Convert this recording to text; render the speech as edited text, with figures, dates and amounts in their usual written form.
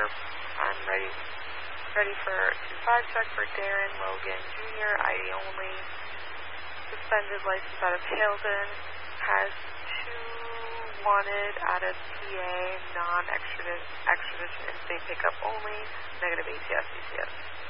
I'm ready for 2-5 check for Darren Logan Jr., ID only. Suspended license out of Haledon. Has 2 wanted out of PA, non-extradition, in-state pickup only. Negative ATS, BCS.